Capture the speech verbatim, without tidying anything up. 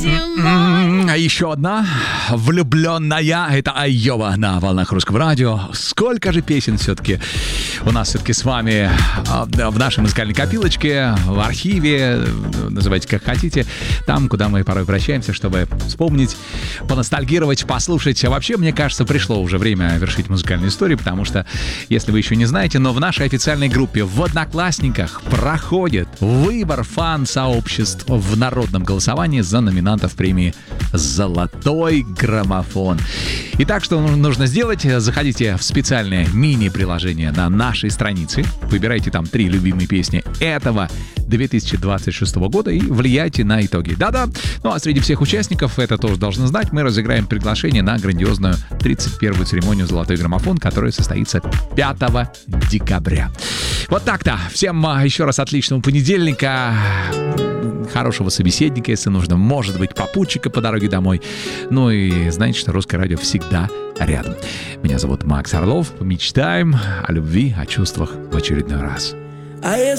А еще одна влюбленная. Это Айова на волнах Русского радио. Сколько же песен все-таки у нас все-таки с вами в нашей музыкальной копилочке, в архиве, называйте как хотите, там, куда мы порой обращаемся, чтобы вспомнить, поностальгировать, послушать. А вообще, мне кажется, пришло уже время вершить музыкальную историю, потому что, если вы еще не знаете, но в нашей официальной группе в Одноклассниках проходит выбор фан-сообществ в народном голосовании за номинантов премии «Золотой граммофон». Итак, что нужно сделать? Заходите в специальное мини-приложение на нашей странице, выбирайте там три любимые песни этого две тысячи двадцать шестого года и влияйте на итоги. Да-да. Ну а среди всех участников, это тоже должны знать, мы разыграем приглашение на грандиозную тридцать первую церемонию «Золотой граммофон», которая состоится пятого декабря. Вот так-то. Всем еще раз отличного понедельника. Хорошего собеседника, если нужно. Может быть, попутчика по дороге домой. Ну и знаете, что Русское радио всегда рядом. Меня зовут Макс Орлов. Мечтаем о любви, о чувствах в очередной раз. А